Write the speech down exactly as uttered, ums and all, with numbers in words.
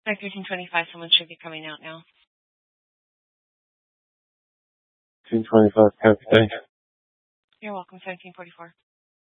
thirteen twenty-five, someone should be coming out now. thirteen twenty-five, copy, thanks. You're welcome, seventeen forty-four.